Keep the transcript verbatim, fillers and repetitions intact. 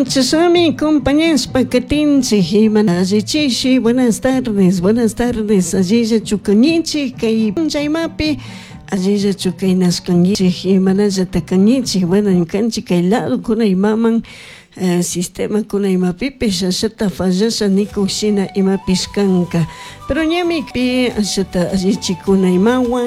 Chasami, compañeros, pacatinchi, Jimanajichi, buenas tardes, buenas tardes, Ajiya Chukanichi, Kay Jaimapi, Ajiya Chukainas Kanichi, Jimanaja Takanichi, bueno, en canchi Kailado, Kuna y Maman, sistema Kuna y Mapipe, Shashata Fajasha Nikushina y Mapiskanka, pero Nyami Pi, Ashata Ajichi Kuna y Mawan.